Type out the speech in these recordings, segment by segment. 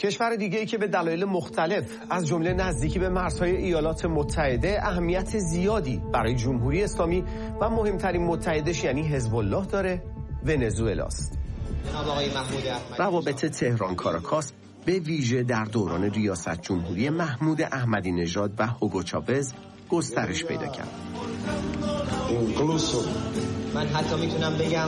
کشور دیگه‌ای که به دلایل مختلف از جمله نزدیکی به مرزهای ایالات متحده اهمیت زیادی برای جمهوری اسلامی و مهمترین متحدش یعنی حزب الله داره، ونزوئلاست. روابط تهران کاراکاس به ویژه در دوران ریاست جمهوری محمود احمدی نژاد و هوگو چاوز گسترش پیدا کرد. من حتی میتونم بگم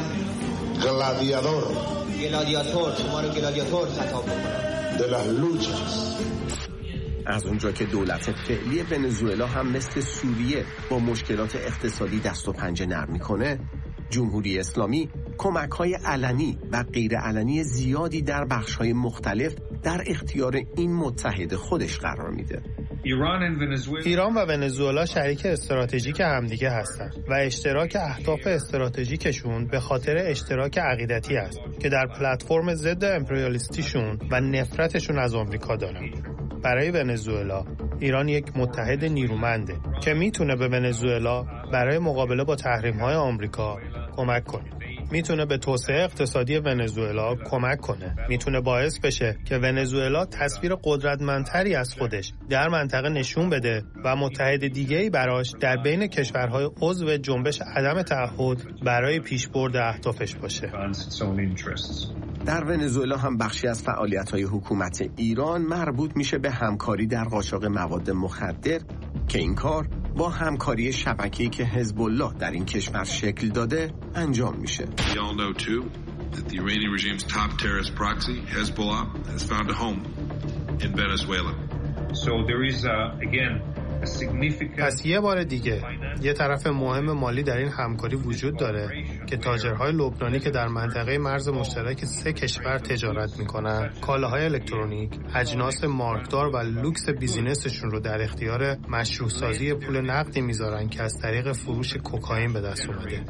گلادیاتور، شما رو گلادیاتور خطاب بکنم. از اونجا که دولت فعلی ونزوئلا هم مثل سوریه با مشکلات اقتصادی دست و پنجه نرم میکنه، جمهوری اسلامی کمک‌های علنی و غیر علنی زیادی در بخش‌های مختلف در اختیار این متحد خودش قرار میده. ایران و ونزوئلا شریک استراتژیک همدیگه هستند و اشتراک اهداف استراتژیکشون به خاطر اشتراک عقیدتی است که در پلتفرم ضد امپریالیستیشون و نفرتشون از آمریکا دارن. برای ونزوئلا ایران یک متحد نیرومنده که میتونه به ونزوئلا برای مقابله با تحریم‌های آمریکا کمک کنه. میتونه به توسعه اقتصادی ونزوئلا کمک کنه. میتونه باعث بشه که ونزوئلا تصویر قدرتمندتری از خودش در منطقه نشون بده و متحد دیگه‌ای براش در بین کشورهای عضو جنبش عدم تعهد برای پیشبرد اهدافش باشه. در ونزوئلا هم بخشی از فعالیت‌های حکومت ایران مربوط میشه به همکاری در قاچاق مواد مخدر که این کار با همکاری شبکه‌ای که حزب الله در این کشور شکل داده انجام میشه. We all know too that the Iranian regime's top terrorist proxy, Hezbollah, has found a home in Venezuela. So there is again پس یه بار دیگه یه طرف مهم مالی در این همکاری وجود داره که تاجرهای لبنانی که در منطقه مرز مشترک سه کشور تجارت میکنن کالاهای الکترونیک، اجناس مارکدار و لوکس بیزینسشون رو در اختیار مشروع سازی پول نقدی میذارن که از طریق فروش کوکائین به دست اومده.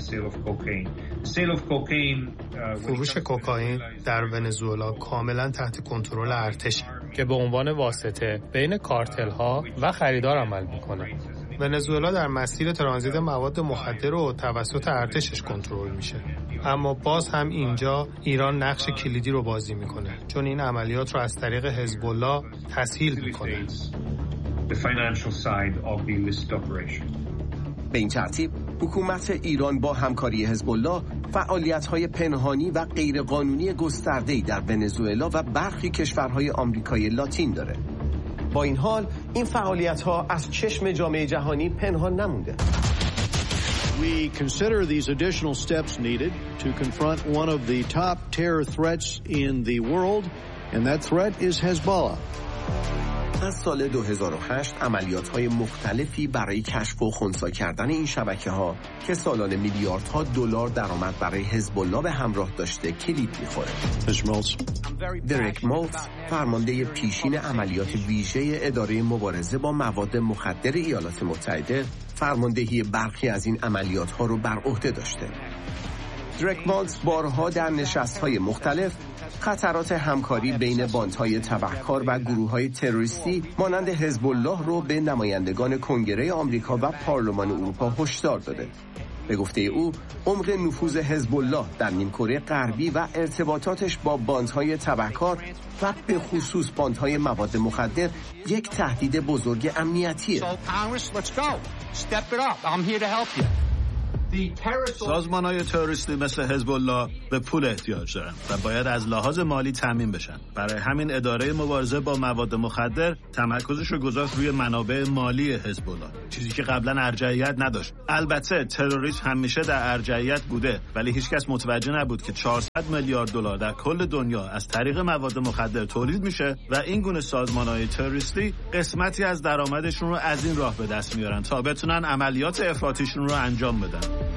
فروش کوکائین در ونزوئلا کاملا تحت کنترل ارتشه که به عنوان واسطه بین کارتل‌ها و خریدار عمل میکنه. ونزوئلا در مسیر ترانزیت مواد مخدر رو توسط ارتشش کنترل میشه. اما باز هم اینجا ایران نقش کلیدی رو بازی میکنه چون این عملیات رو از طریق حزب الله تسهیل میکنه. به این ترتیب حکومت ایران با همکاری حزب الله فعالیت‌های پنهانی و غیرقانونی گسترده‌ای در ونزوئلا و برخی کشورهای آمریکای لاتین داره. با این حال این فعالیت‌ها از چشم جامعه جهانی پنهان نمونده. We consider these additional steps needed to confront one of the top terror threats in the world, and that threat is Hezbollah. از سال 2008 عملیات‌های مختلفی برای کشف و خنثی کردن این شبکه‌ها که سالانه میلیاردها دلار درآمد برای حزب الله به همراه داشته کلید می‌خوره. دریک مولتز فرمانده پیشین عملیات ویژه اداره مبارزه با مواد مخدر ایالات متحده فرماندهی برخی از این عملیات‌ها رو بر عهده داشته. دریک مولتز بارها در نشست‌های مختلف خطرات همکاری بین باندهای تبهکار و گروه‌های تروریستی مانند حزب الله رو به نمایندگان کنگره آمریکا و پارلمان اروپا هشدار داده. به گفته او، عمق نفوذ حزب الله در نیمکره غربی و ارتباطاتش با باندهای تبهکار و به خصوص باندهای مواد مخدر یک تهدید بزرگ امنیتیه. سازمان‌های تروریستی مثل حزب الله به پول احتیاج دارن و باید از لحاظ مالی تامین بشن. برای همین اداره مبارزه با مواد مخدر تمرکزش رو گذاشت روی منابع مالی حزب الله، چیزی که قبلا ارجحیت نداشت. البته تروریسم همیشه در ارجحیت بوده، ولی هیچکس متوجه نبود که 400 میلیارد دلار در کل دنیا از طریق مواد مخدر تولید میشه و این گونه سازمان‌های تروریستی قسمتی از درآمدشون رو از این راه به دست میارن تا بتونن عملیات افراطیشون رو انجام بدن.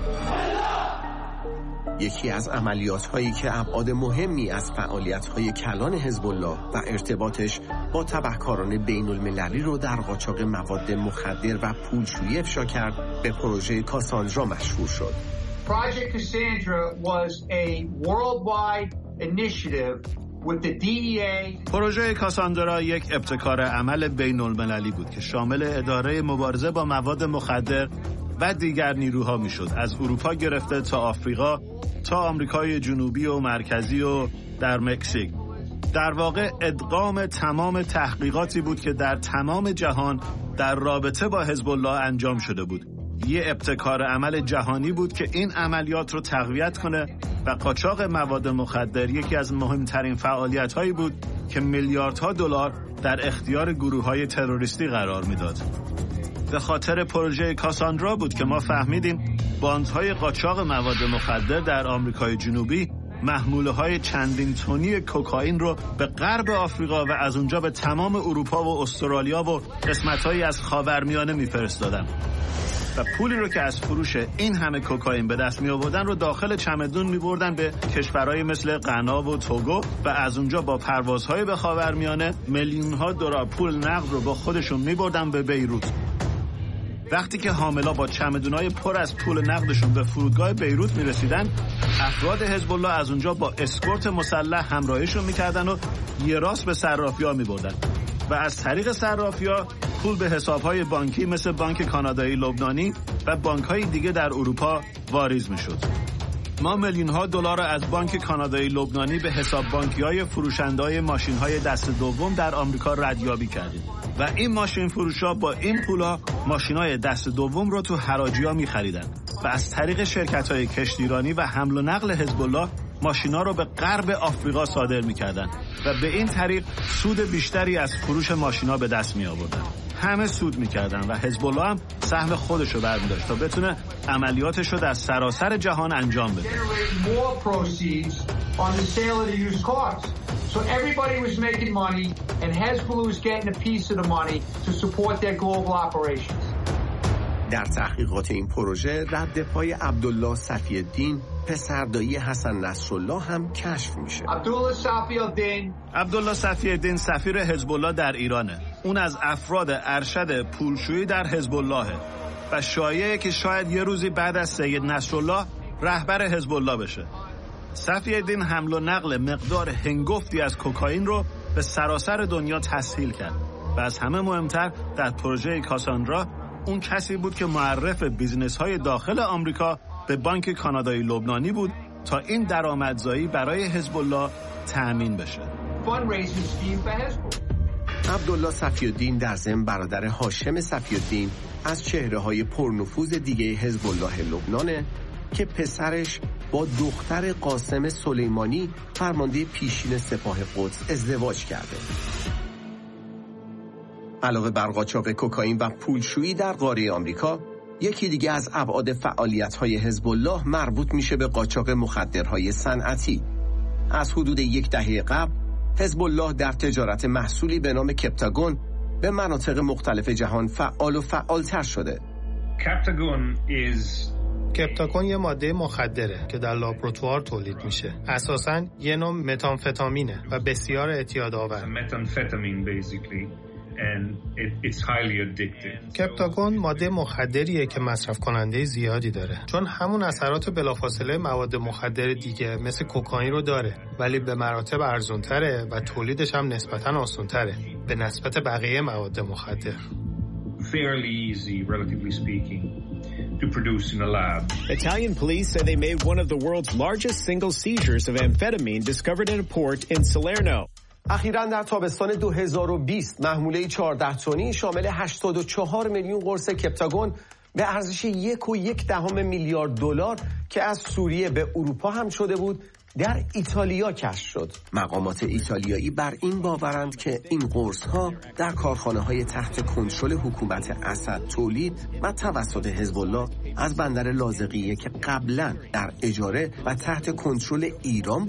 یکی از عملیات‌هایی که ابعاد مهمی از فعالیت‌های کلان حزب الله و ارتباطش با تبهکاران بین‌المللی رو در قاچاق مواد مخدر و پولشویی افشا کرد، به پروژه کاساندرا مشهور شد. Project Cassandra was a worldwide initiative with the DEA. پروژه کاساندرا یک ابتکار عمل بین‌المللی بود که شامل اداره مبارزه با مواد مخدر و دیگر نیروها میشد، از اروپا گرفته تا آفریقا تا آمریکای جنوبی و مرکزی و در مکزیک. در واقع ادغام تمام تحقیقاتی بود که در تمام جهان در رابطه با حزب الله انجام شده بود. یه ابتکار عمل جهانی بود که این عملیات رو تقویت کنه و قاچاق مواد مخدر یکی از مهمترین فعالیت‌هایی بود که میلیاردها دلار در اختیار گروه‌های تروریستی قرار میداد. به خاطر پروژه کاساندرا بود که ما فهمیدیم باندهای قاچاق مواد مخدر در آمریکای جنوبی محموله‌های چندین تنی کوکائین رو به غرب آفریقا و از اونجا به تمام اروپا و استرالیا و قسمت‌هایی از خاورمیانه می‌فرستادن. و پولی رو که از فروش این همه کوکائین به دست می آوردن رو داخل چمدون می بردن به کشورهای مثل غنا و توگو و از اونجا با پروازهای به خاورمیانه میلیون‌ها دلار پول نقد رو با خودشون می بردن به بیروت. وقتی که حاملا با چمدونای پر از پول نقدشون به فرودگاه بیروت می رسیدن، افراد حزب الله از اونجا با اسکورت مسلح همراهیشون می کردن و یه راست به صرافی‌ها می بردن و از طریق صرافی‌ها پول به حساب‌های بانکی مثل بانک کانادایی لبنانی و بانک‌های دیگه در اروپا واریز می‌شد. ما میلیون‌ها دلار از بانک کانادایی لبنانی به حساب بانکی‌های فروشنده‌های ماشین‌های دست دوم در آمریکا ردیابی کردیم و این ماشین فروش‌ها با این پول‌ها ماشین‌های دست دوم رو تو حراجی‌ها می‌خریدن و از طریق شرکت‌های کشتیرانی و حمل و نقل حزب الله ماشینا رو به غرب آفریقا صادر می‌کردن و به این طریق سود بیشتری از فروش ماشینا به دست می‌آوردن. همه سود می‌کردن و حزب الله هم سهم خودش رو برمی‌داشت تا بتونه عملیاتش رو در سراسر جهان انجام بده. در تحقیقات این پروژه رد پای عبدالله صفی الدین پسردایی حسن نصرالله هم کشف میشه. عبدالله صفی الدین سفیر حزب الله در ایرانه. اون از افراد ارشد پولشویی در حزب اللهه و شایعه که شاید یه روزی بعد از سید نصرالله رهبر حزب الله بشه. صفی الدین حمل و نقل مقدار هنگفتی از کوکائین رو به سراسر دنیا تسهیل کرد و از همه مهمتر در پروژه کاساندرا اون کسی بود که معرف بیزنس‌های داخل آمریکا به بانک کانادایی لبنانی بود تا این درآمدزایی برای حزب الله تأمین بشه. عبدالله صفی الدین در ضمن برادر هاشم صفی الدین از چهره‌های پرنفوذ دیگه حزب الله لبنانه که پسرش با دختر قاسم سلیمانی فرمانده پیشین سپاه قدس ازدواج کرده. علاوه بر قاچاق کوکائین و پولشویی در قاره آمریکا، یکی دیگه از ابعاد فعالیت‌های حزب الله مربوط میشه به قاچاق مخدرهای صنعتی. از حدود 10 دهه قبل، حزب الله در تجارت محصولی به نام کپتاگون به مناطق مختلف جهان فعال و فعالتر شده. کپتاگون یه ماده مخدره که در لابراتوار تولید میشه. اساساً یه نوع متامفتامینه و بسیار اعتیادآور. کپتاگون ماده مخدریه که مصرف کننده زیادی داره، چون همون اثرات بلافاصله مواد مخدر دیگه مثل کوکائین رو داره، ولی به مراتب ارزان‌تره و تولیدش هم نسبتاً آسان‌تره به نسبت بقیه مواد مخدر. Fairly easy, relatively speaking, to produce in a lab. Italian police say they made one of the world's largest single seizures of amphetamine discovered in a port in Salerno. اخیراً در تابستان 2020 محموله 14 تنی شامل 84 میلیون قرص کپتاگون به ارزش 1.1 میلیارد دلار که از سوریه به اروپا هم شده بود در ایتالیا کشف شد. مقامات ایتالیایی بر این باورند که این قرص‌ها در کارخانه‌های تحت کنترل حکومت اسد تولید و توسط حزب الله از بندر لاذقیه که قبلاً در اجاره و تحت کنترل ایران